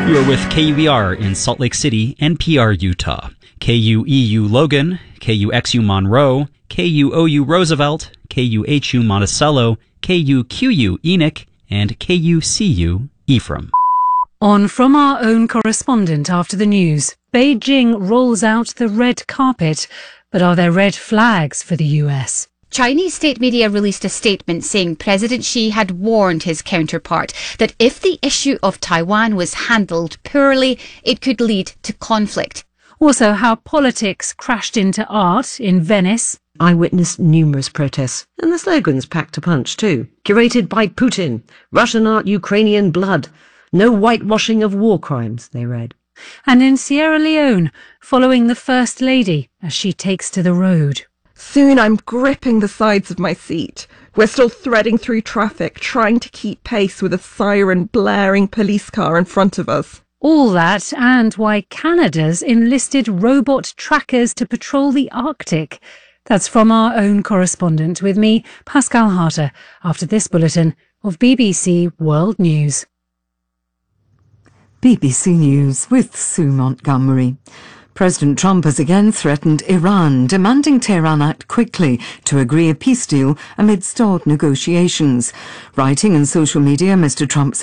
You're with KUER in Salt Lake City, NPR, Utah. KUEU Logan, KUXU Monroe, KUOU Roosevelt, KUHU Monticello, KUQU Enoch, and KUCU Ephraim. On From Our Own Correspondent after the news, Beijing rolls out the red carpet, but are there red flags for the US? Chinese state media released a statement saying President Xi had warned his counterpart that if the issue of Taiwan was handled poorly, it could lead to conflict. Also, how politics crashed into art in Venice. I witnessed numerous protests, and the slogans packed a punch too. Curated by Putin, Russian art, Ukrainian blood, no whitewashing of war crimes, they read. And in Sierra Leone, following the First Lady as she takes to the road. Soon I'm gripping the sides of my seat. We're still threading through traffic, trying to keep pace with a siren blaring police car in front of us. All that and why Canada's enlisted robot trackers to patrol the Arctic. That's From Our Own Correspondent with me, Pascal Harter, after this bulletin of BBC World News. BBC News with Sue Montgomery. President Trump has again threatened Iran, demanding Tehran act quickly to agree a peace deal amid stalled negotiations. Writing in social media, Mr. Trump said